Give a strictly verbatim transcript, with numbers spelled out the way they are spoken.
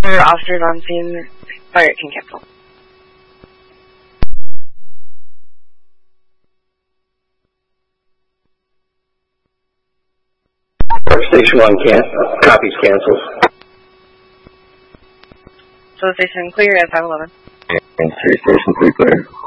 For officers on scene, fire can cancel. Station one can copies cancels. So station clear at five eleven. And three station three clear.